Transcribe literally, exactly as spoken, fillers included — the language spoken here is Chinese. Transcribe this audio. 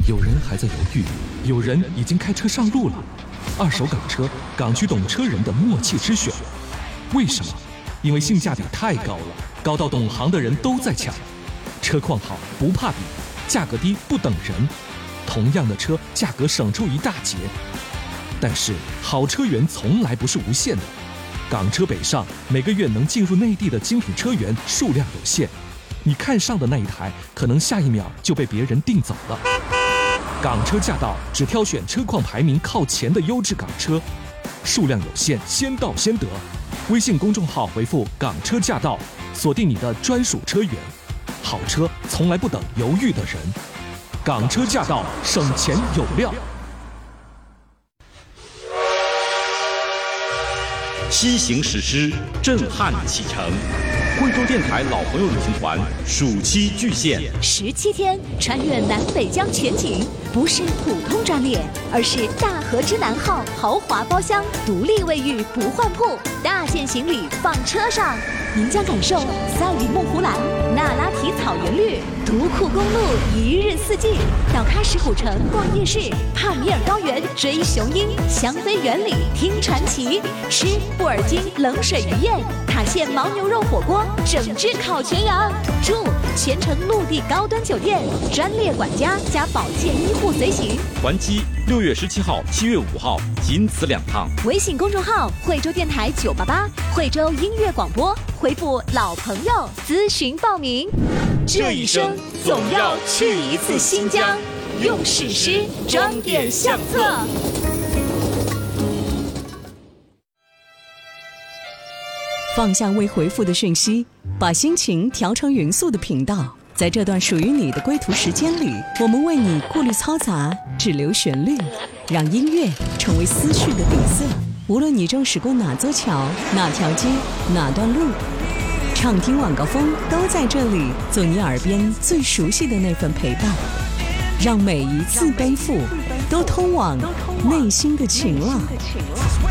有人还在犹豫，有人已经开车上路了。二手港车，港区懂车人的默契之选。为什么？因为性价比太高了，高到懂行的人都在抢。车况好不怕比，价格低不等人。同样的车，价格省出一大截。但是好车源从来不是无限的，港车北上每个月能进入内地的精品车源数量有限，你看上的那一台，可能下一秒就被别人订走了。港车驾到只挑选车况排名靠前的优质港车，数量有限，先到先得。微信公众号回复港车驾到，锁定你的专属车源。好车从来不等犹豫的人，港车驾到，省钱有料。 西行史诗，震撼启程。贵州电台老朋友旅行团暑期巨献， 十七天穿越南北疆全景，不是普通专列，而是大和之南号豪华包厢，独立卫浴不换铺，大件行李放车上。您将感受赛里木湖蓝、那拉提草原绿、独库公路一日四季，到喀什古城逛夜市，帕米尔高原追雄鹰，香妃园里听传奇，吃布尔津冷水鱼宴，塔县牦牛肉火锅，整只烤全羊，住全程陆地高端酒店，专列管家加保健医护随行。 还机六月十七号、七月五号，仅此两趟。 微信公众号惠州电台九八八，惠州音乐广播，回复老朋友咨询报名。这一生总要去一次新疆，用史诗装点相册。 放下未回复的讯息，把心情调成匀速的频道。在这段属于你的归途时间里，我们为你过滤嘈杂，只留旋律，让音乐成为思绪的底色。无论你正驶过哪座桥、哪条街、哪段路，畅听晚高峰都在这里，做你耳边最熟悉的那份陪伴，让每一次奔赴都通往内心的晴朗。